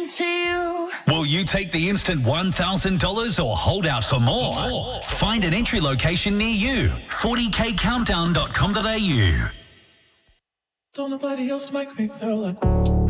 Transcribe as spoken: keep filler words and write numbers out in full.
into you. Will you take the instant one thousand dollars or hold out for more? For more? Find an entry location near you. forty k countdown dot com dot a u. Don't nobody else make me feel like